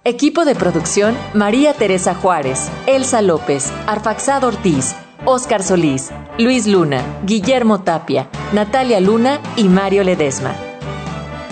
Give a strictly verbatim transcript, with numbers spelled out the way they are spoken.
Equipo de producción: María Teresa Juárez, Elsa López, Arfaxad Ortiz, Óscar Solís, Luis Luna, Guillermo Tapia, Natalia Luna y Mario Ledesma.